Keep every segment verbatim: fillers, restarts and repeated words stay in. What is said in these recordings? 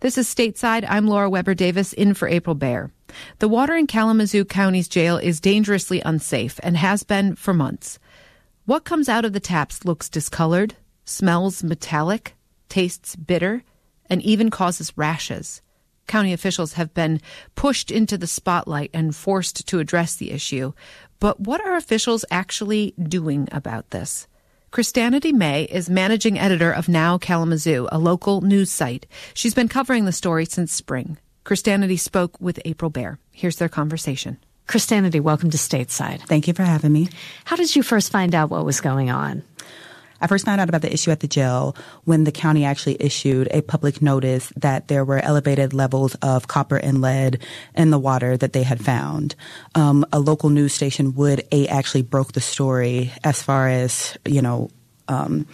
This is Stateside. I'm Laura Weber Davis, in for April Baer. The water in Kalamazoo County's jail is dangerously unsafe and has been for months. What comes out of the taps looks discolored, smells metallic, tastes bitter, and even causes rashes. County officials have been pushed into the spotlight and forced to address the issue. But what are officials actually doing about this? Christianity May is managing editor of Now Kalamazoo, a local news site. She's been covering the story since spring. Christianity spoke with April Baer. Here's their conversation. Christianity, welcome to Stateside. Thank you for having me. How did you first find out what was going on? I first found out about the issue at the jail when the county actually issued a public notice that there were elevated levels of copper and lead in the water that they had found. Um, a local news station, Wood eight, actually broke the story as far as, you know, um,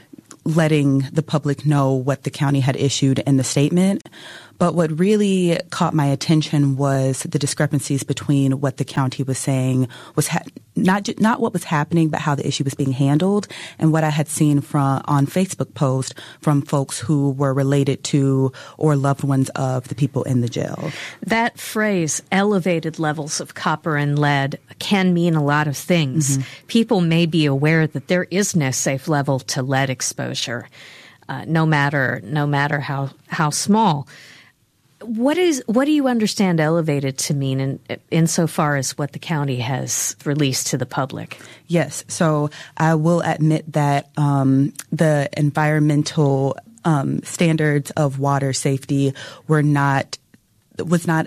letting the public know what the county had issued in the statement. But what really caught my attention was the discrepancies between what the county was saying was ha- not ju- not what was happening, but how the issue was being handled, and what I had seen from on Facebook posts from folks who were related to or loved ones of the people in the jail. That phrase, elevated levels of copper and lead, can mean a lot of things. Mm-hmm. People may be aware that there is no safe level to lead exposure, uh, no matter no matter how how small. What is what do you understand elevated to mean in insofar as what the county has released to the public? Yes. So I will admit that um, the environmental um, standards of water safety were not was not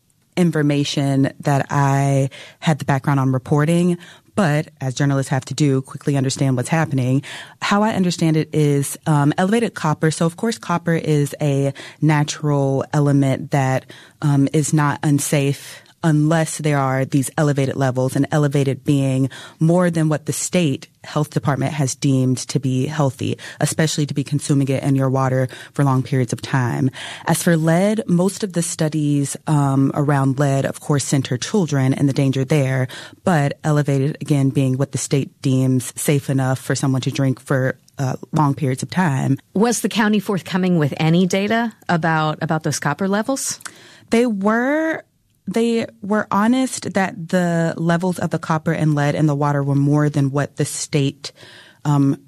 information that I had the background on reporting. But as journalists have to do, quickly understand what's happening. How I understand it is um, elevated copper. So, of course, copper is a natural element that um, is not unsafe unless there are these elevated levels, and elevated being more than what the state health department has deemed to be healthy, especially to be consuming it in your water for long periods of time. As for lead, most of the studies um, around lead, of course, center children and the danger there, but elevated, again, being what the state deems safe enough for someone to drink for uh, long periods of time. Was the county forthcoming with any data about, about those copper levels? They were... They were honest that the levels of the copper and lead in the water were more than what the state, um,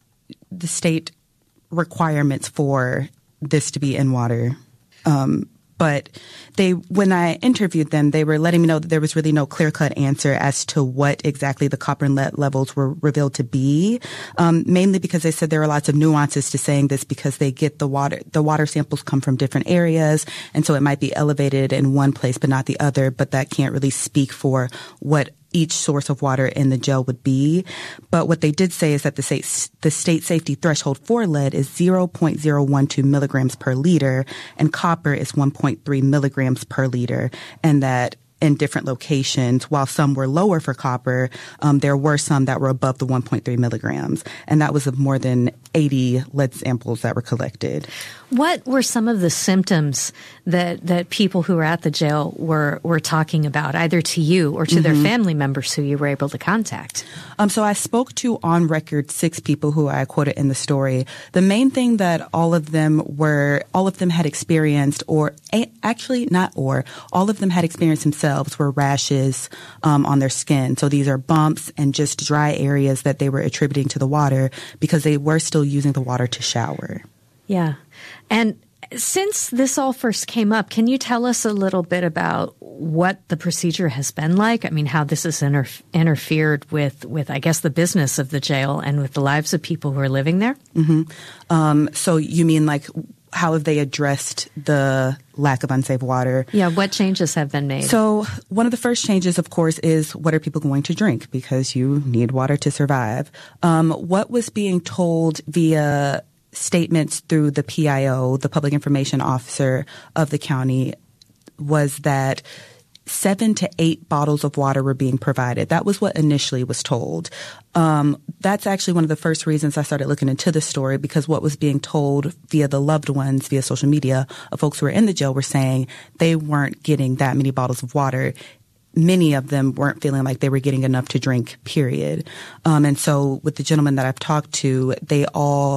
the state requirements for this to be in water. Um, but they, when I interviewed them, they were letting me know that there was really no clear-cut answer as to what exactly the copper and lead levels were revealed to be. Um, mainly because they said there are lots of nuances to saying this because they get the water, the water samples come from different areas, and so it might be elevated in one place but not the other. But that can't really speak for what each source of water in the jail would be. But what they did say is that the state, the state safety threshold for lead is zero point zero one two milligrams per liter, and copper is one point three milligrams per liter, and that in different locations, while some were lower for copper, um, there were some that were above the one point three milligrams, and that was of more than eighty lead samples that were collected. What were some of the symptoms that, that people who were at the jail were, were talking about, either to you or to mm-hmm. their family members who you were able to contact? Um, so I spoke to, on record, six people who I quoted in the story. The main thing that all of them were, all of them had experienced, or a, actually not or, all of them had experienced themselves were rashes um, on their skin. So these are bumps and just dry areas that they were attributing to the water because they were still using the water to shower. Yeah. And since this all first came up, can you tell us a little bit about what the procedure has been like? I mean, how this has inter- interfered with, with, I guess, the business of the jail and with the lives of people who are living there? Mm-hmm. Um, so you mean like how have they addressed the lack of unsafe water? Yeah, what changes have been made? So one of the first changes, of course, is what are people going to drink? Because you need water to survive. Um, what was being told via statements through the P I O, the public information officer of the county, was that seven to eight bottles of water were being provided. That was what initially was told. Um, that's actually one of the first reasons I started looking into the story, because what was being told via the loved ones, via social media, of folks who were in the jail were saying they weren't getting that many bottles of water. Many of them weren't feeling like they were getting enough to drink, period. Um, and so with the gentlemen that I've talked to, they all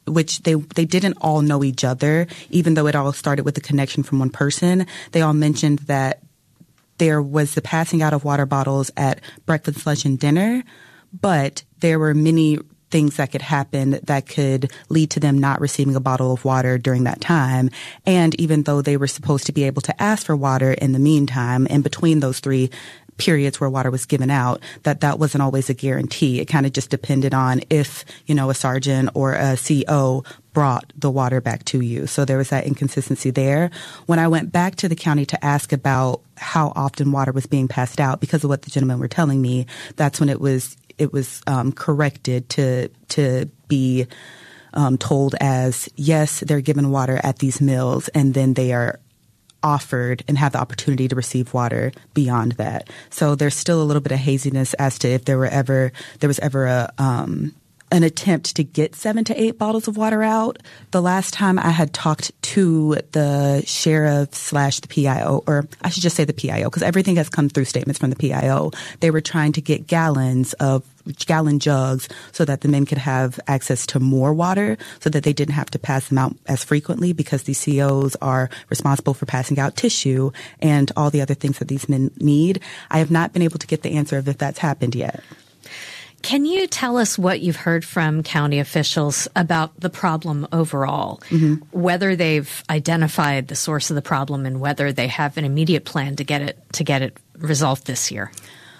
which they they didn't all know each other, even though it all started with a connection from one person. They all mentioned that there was the passing out of water bottles at breakfast, lunch, and dinner, but there were many things that could happen that could lead to them not receiving a bottle of water during that time. And even though they were supposed to be able to ask for water in the meantime, in between those three periods where water was given out, that that wasn't always a guarantee. It kind of just depended on if, you know, a sergeant or a C O brought the water back to you. So there was that inconsistency there. When I went back to the county to ask about how often water was being passed out, because of what the gentlemen were telling me, that's when it was it was um, corrected to to be um, told as, yes, they're given water at these mills, and then they are offered and have the opportunity to receive water beyond that. So there's still a little bit of haziness as to if there were ever there was ever a um, an attempt to get seven to eight bottles of water out. The last time I had talked to the sheriff slash the P I O, or I should just say the P I O, because everything has come through statements from the P I O. They were trying to get gallons of gallon jugs so that the men could have access to more water, so that they didn't have to pass them out as frequently, because these C Os are responsible for passing out tissue and all the other things that these men need. I have not been able to get the answer of if that's happened yet. Can you tell us what you've heard from county officials about the problem overall, mm-hmm. whether they've identified the source of the problem and whether they have an immediate plan to get it to get it resolved this year?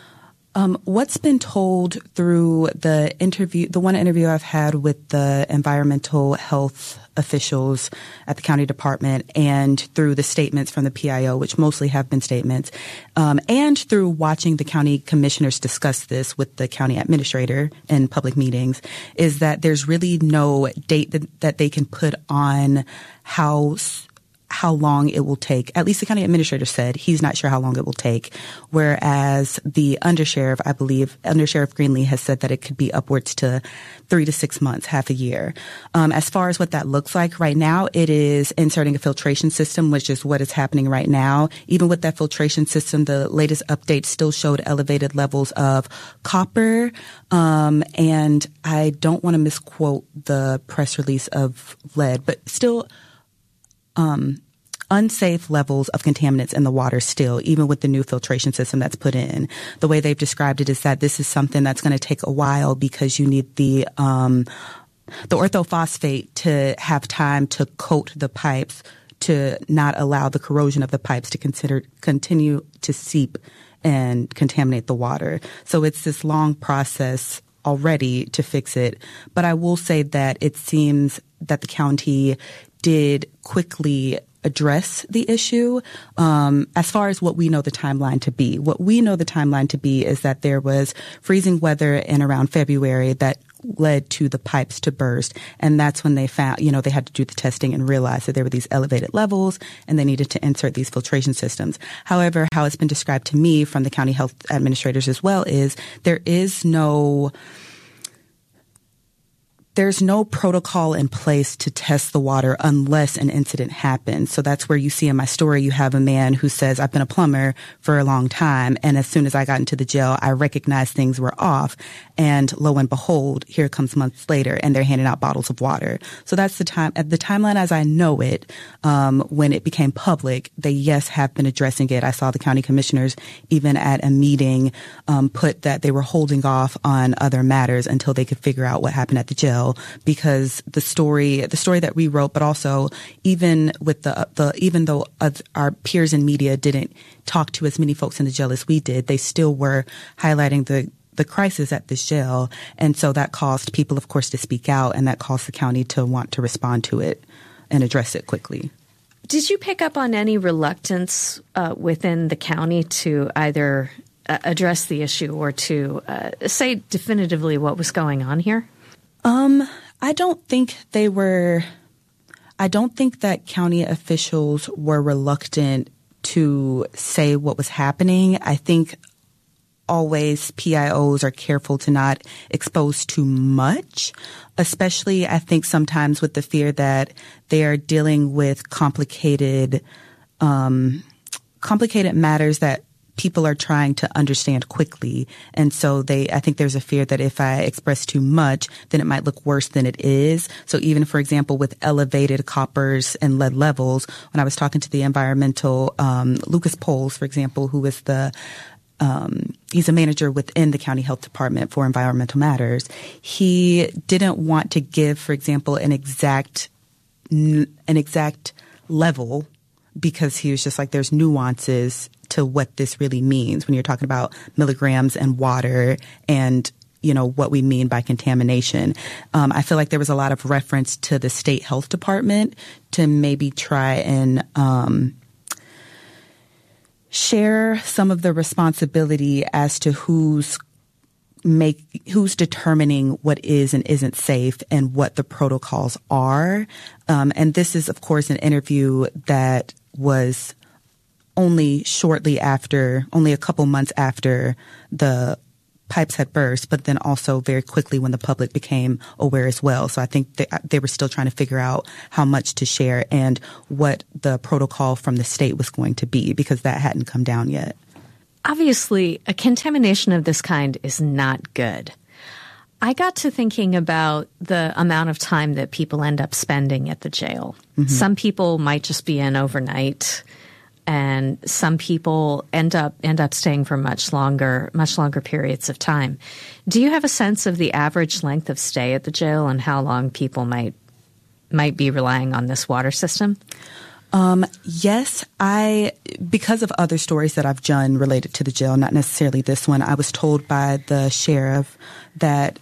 Um, what's been told through the interview, the one interview I've had with the environmental health officials at the county department, and through the statements from the P I O, which mostly have been statements, um, and through watching the county commissioners discuss this with the county administrator in public meetings, is that there's really no date that, that they can put on how how long it will take. At least the county administrator said he's not sure how long it will take, whereas the undersheriff, I believe, Undersheriff Greenlee has said that it could be upwards to three to six months, half a year. Um, as far as what that looks like right now, it is inserting a filtration system, which is what is happening right now. Even with that filtration system, the latest update still showed elevated levels of copper. Um, and I don't want to misquote the press release of lead, but still Um, unsafe levels of contaminants in the water still, even with the new filtration system that's put in. The way they've described it is that this is something that's going to take a while, because you need the um, the orthophosphate to have time to coat the pipes to not allow the corrosion of the pipes to consider continue to seep and contaminate the water. So it's this long process already to fix it. But I will say that it seems that the county did quickly address the issue. Um, as far as what we know the timeline to be, what we know the timeline to be is that there was freezing weather in around February that led to the pipes to burst. And that's when they found, you know, they had to do the testing and realize that there were these elevated levels and they needed to insert these filtration systems. However, how it's been described to me from the county health administrators as well is there is no There's no protocol in place to test the water unless an incident happens. So that's where you see in my story, you have a man who says, I've been a plumber for a long time. And as soon as I got into the jail, I recognized things were off. And lo and behold, here it comes months later, and they're handing out bottles of water. So that's the time, at the timeline as I know it, um, when it became public, they, yes, have been addressing it. I saw the county commissioners, even at a meeting, um, put that they were holding off on other matters until they could figure out what happened at the jail. Because the story, the story that we wrote, but also even with the, the, even though our peers in media didn't talk to as many folks in the jail as we did, they still were highlighting the, the crisis at this jail. And so that caused people, of course, to speak out, and that caused the county to want to respond to it and address it quickly. Did you pick up on any reluctance uh, within the county to either uh, address the issue or to uh, say definitively what was going on here? Um, I don't think they were, I don't think that county officials were reluctant to say what was happening. I think always P I Os are careful to not expose too much, especially I think sometimes with the fear that they are dealing with complicated, um, complicated matters that people are trying to understand quickly. And so they, I think there's a fear that if I express too much, then it might look worse than it is. So even, for example, with elevated coppers and lead levels, when I was talking to the environmental, um, Lucas Poles, for example, who is the Um, he's a manager within the county health department for environmental matters. He didn't want to give, for example, an exact, an exact level because he was just like, there's nuances to what this really means when you're talking about milligrams and water and, you know, what we mean by contamination. Um, I feel like there was a lot of reference to the state health department to maybe try and, um, share some of the responsibility as to who's make who's determining what is and isn't safe and what the protocols are. Um, and this is, of course, an interview that was only shortly after, only a couple months after the pipes had burst, but then also very quickly when the public became aware as well. So I think they, they were still trying to figure out how much to share and what the protocol from the state was going to be, because that hadn't come down yet. Obviously, a contamination of this kind is not good. I got to thinking about the amount of time that people end up spending at the jail. Mm-hmm. Some people might just be in overnight, and some people end up end up staying for much longer, much longer periods of time. Do you have a sense of the average length of stay at the jail and how long people might might be relying on this water system? Um, yes, I, because of other stories that I've done related to the jail, not necessarily this one, I was told by the sheriff that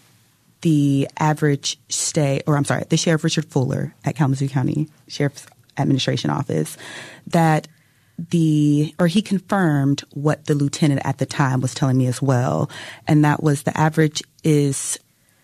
the average stay, or I'm sorry, the Sheriff Richard Fuller at Kalamazoo County Sheriff's Administration Office, that the, or he confirmed what the lieutenant at the time was telling me as well, and that was the average is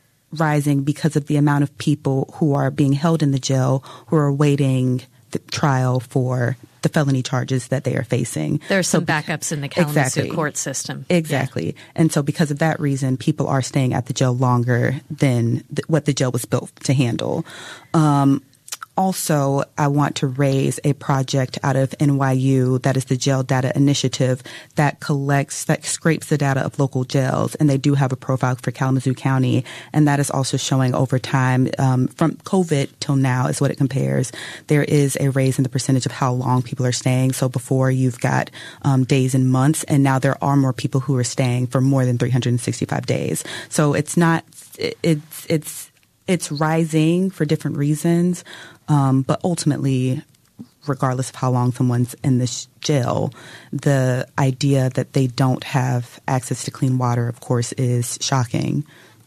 rising because of the amount of people who are being held in the jail who are awaiting the trial for the felony charges that they are facing. There's so, some backups in the Kalamazoo exactly, court system. Exactly. Yeah. And so because of that reason, people are staying at the jail longer than th- what the jail was built to handle. Um, Also, I want to raise a project out of N Y U that is the Jail Data Initiative that collects, that scrapes the data of local jails. And they do have a profile for Kalamazoo County. And that is also showing over time, um, from COVID till now is what it compares. There is a raise in the percentage of how long people are staying. So before you've got um, days and months, and now there are more people who are staying for more than three hundred sixty-five days. So it's not, it's, it's, it's rising for different reasons. Um, but ultimately, regardless of how long someone's in this jail, the idea that they don't have access to clean water, of course, is shocking.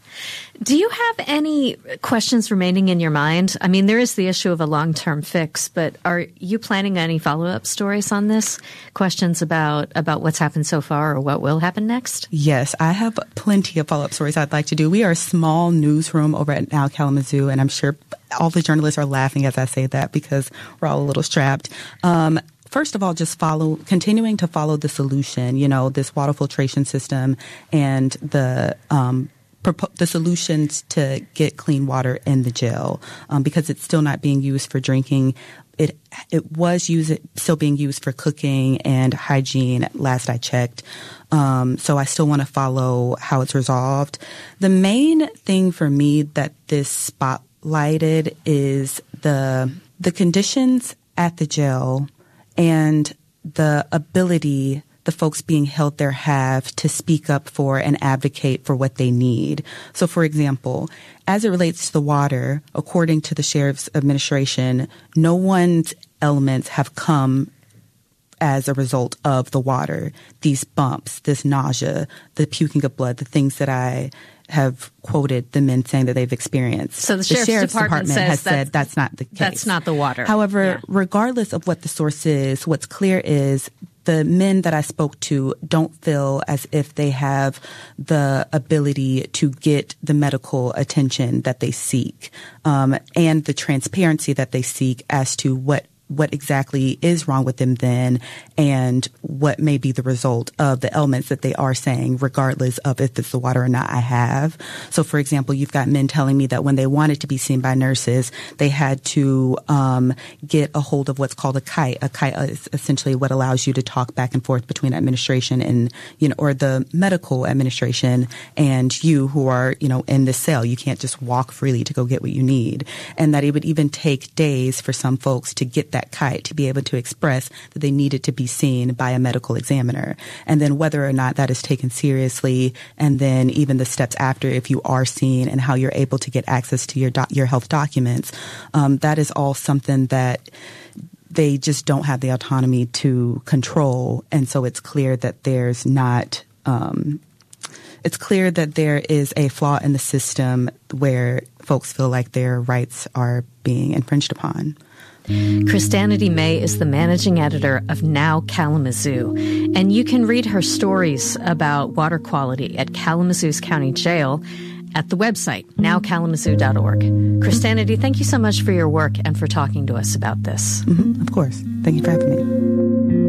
Do you have any questions remaining in your mind? I mean, there is the issue of a long-term fix, but are you planning any follow-up stories on this? Questions about, about what's happened so far or what will happen next? Yes, I have plenty of follow-up stories I'd like to do. We are a small newsroom over at Now Kalamazoo, and I'm sure all the journalists are laughing as I say that because we're all a little strapped. Um, First of all, just follow, continuing to follow the solution, you know, this water filtration system and the um the solutions to get clean water in the jail, um, because it's still not being used for drinking. It it was used, still being used for cooking and hygiene last I checked. Um, so I still want to follow how it's resolved. The main thing for me that this spotlighted is the the conditions at the jail and the ability the folks being held there have to speak up for and advocate for what they need. So, for example, as it relates to the water, according to the Sheriff's Administration, no one's elements have come as a result of the water. These bumps, this nausea, the puking of blood, the things that I have quoted the men saying that they've experienced. So the, the Sheriff's, Sheriff's Department, Department has said that's not the case. That's not the water. However, yeah. regardless of what the source is, what's clear is the men that I spoke to don't feel as if they have the ability to get the medical attention that they seek, um, and the transparency that they seek as to what what exactly is wrong with them then and what may be the result of the elements that they are saying, regardless of if it's the water or not I have. So, for example, you've got men telling me that when they wanted to be seen by nurses, they had to um, get a hold of what's called a kite. A kite is essentially what allows you to talk back and forth between administration and, you know, or the medical administration and you who are, you know, in the cell. You can't just walk freely to go get what you need. And that it would even take days for some folks to get that kite, to be able to express that they needed to be seen by a medical examiner. And then whether or not that is taken seriously, and then even the steps after if you are seen and how you're able to get access to your doc- your health documents, um, that is all something that they just don't have the autonomy to control. And so it's clear that there's not um, it's clear that there is a flaw in the system where folks feel like their rights are being infringed upon. Christianity May is the managing editor of Now Kalamazoo, and you can read her stories about water quality at Kalamazoo's County Jail at the website, now kalamazoo dot org. Christianity, thank you so much for your work and for talking to us about this. Mm-hmm, of course. Thank you for having me.